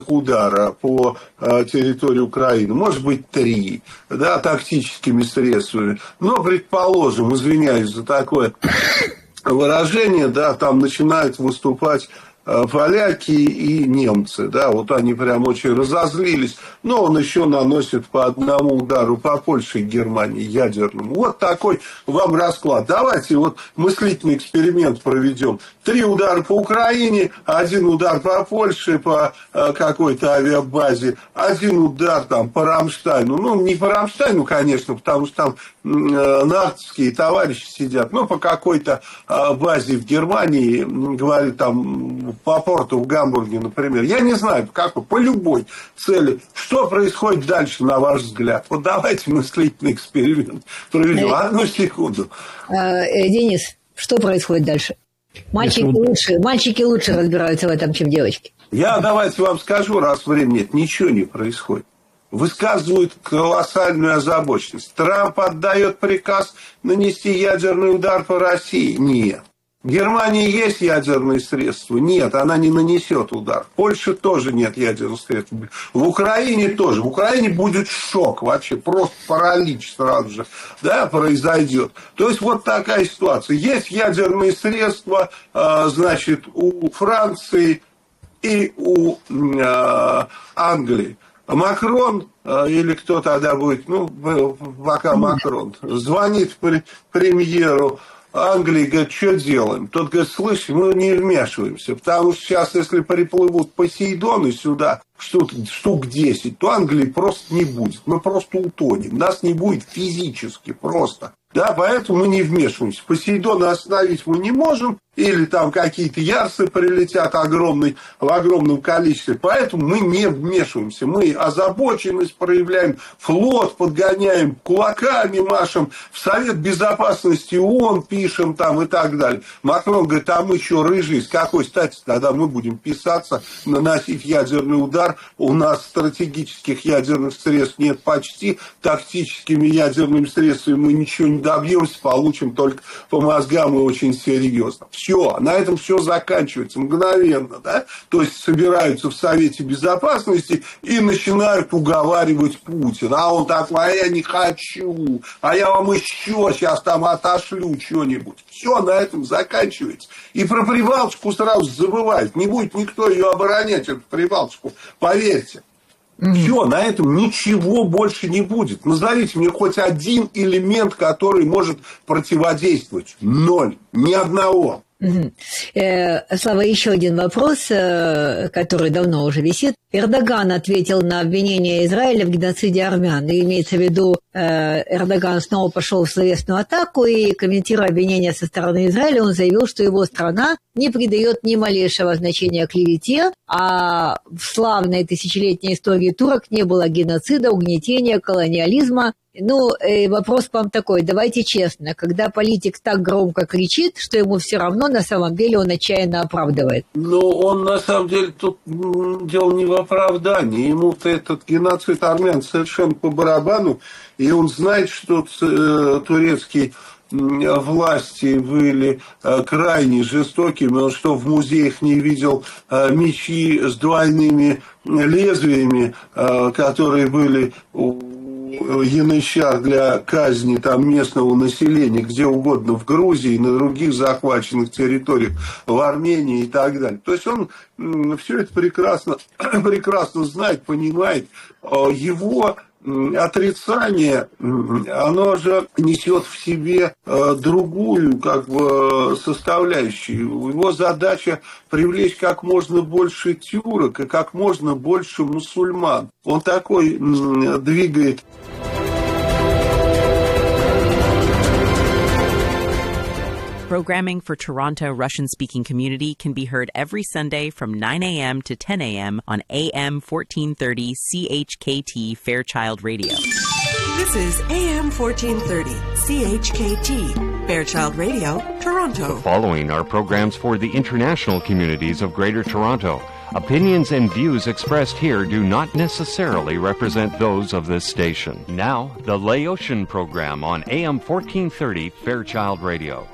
удара по территории Украины, может быть, 3, да, тактическими средствами. Но, предположим, извиняюсь за такое выражение, да, там начинают выступать поляки и немцы, да, вот они прям очень разозлились, но он еще наносит по одному удару по Польше и Германии ядерному. Вот такой вам расклад. Давайте вот мыслительный эксперимент проведем. 3 удара по Украине, 1 удар по Польше, по какой-то авиабазе, 1 удар там по Рамштайну. Ну, не по Рамштайну, конечно, потому что там нацистские товарищи сидят, но по какой-то базе в Германии, говорит, там по порту в Гамбурге, например. Я не знаю, как по любой цели. Что происходит дальше, на ваш взгляд? Вот давайте мыслительный эксперимент проведем. Одну секунду. Денис, что происходит дальше? Мальчики лучше разбираются в этом, чем девочки. Я давайте вам скажу, раз времени нет, ничего не происходит. Высказывают колоссальную озабоченность. Трамп отдает приказ нанести ядерный удар по России? Нет. В Германии есть ядерные средства? Нет, она не нанесет удар. В Польше тоже нет ядерных средств. В Украине тоже. В Украине будет шок вообще, просто паралич сразу же, да, произойдет. То есть вот такая ситуация. Есть ядерные средства, значит, у Франции и у Англии. Макрон, или кто тогда будет, ну, пока Макрон, звонит премьеру Англии, говорит, что делаем? Тот говорит, слышь, мы не вмешиваемся, потому что сейчас, если приплывут Посейдоны сюда, штук 10, то Англии просто не будет. Мы просто утонем. Нас не будет физически просто. Да, поэтому мы не вмешиваемся. Посейдона остановить мы не можем, или там какие-то ярсы прилетят в огромном количестве. Поэтому мы не вмешиваемся. Мы озабоченность проявляем, флот подгоняем, кулаками машем, в Совет Безопасности ООН пишем там и так далее. Макрон говорит, а мы что, рыжие, с какой стати тогда мы будем писаться, наносить ядерный удар? У нас стратегических ядерных средств нет почти, тактическими ядерными средствами мы ничего не добьемся, получим только по мозгам и очень серьезно. Все, на этом все заканчивается мгновенно, да? То есть собираются в Совете Безопасности и начинают уговаривать Путина. А он такой, а я не хочу, а я вам еще сейчас там отошлю что-нибудь. Все на этом заканчивается. И про Прибалтику сразу забывают. Не будет никто ее оборонять, эту Прибалтику, поверьте. Все, на этом ничего больше не будет. Назовите мне хоть один элемент, который может противодействовать. 0. Ни одного. Слава, еще один вопрос, который давно уже висит. Эрдоган ответил на обвинение Израиля в геноциде армян. И имеется в виду, Эрдоган снова пошел в словесную атаку, и, комментируя обвинения со стороны Израиля, он заявил, что его страна не придает ни малейшего значения клевете, а в славной тысячелетней истории турок не было геноцида, угнетения, колониализма. Ну, вопрос к вам такой, давайте честно, когда политик так громко кричит, что ему все равно, на самом деле он отчаянно оправдывает. Ну, он на самом деле тут дело не в оправдании, ему-то этот геноцид армян совершенно по барабану, и он знает, что турецкие власти были крайне жестокими, он что, в музеях не видел мечи с двойными лезвиями, которые были янычар для казни там местного населения, где угодно, в Грузии, на других захваченных территориях, в Армении и так далее. То есть он все это прекрасно знает, понимает. Его отрицание, оно же несет в себе другую как бы составляющую. Его задача привлечь как можно больше тюрок и как можно больше мусульман. Он такой двигает. Programming for Toronto Russian-speaking community can be heard every Sunday from 9 a.m. to 10 a.m. on AM 1430 CHKT Fairchild Radio. This is AM 1430 CHKT Fairchild Radio, Toronto. The following are programs for the international communities of Greater Toronto. Opinions and views expressed here do not necessarily represent those of this station. Now, the Laotian program on AM 1430 Fairchild Radio.